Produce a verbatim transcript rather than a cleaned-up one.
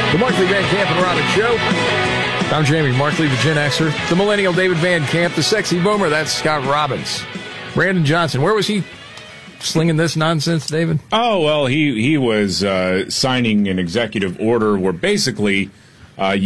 The Markley Van Camp and Robbins Show. I'm Jamie Markley, the Gen Xer. The Millennial David Van Camp, the Sexy Boomer, that's Scott Robbins. Brandon Johnson, where was he slinging this nonsense, David? Oh, well, he, he was uh, signing an executive order where basically uh,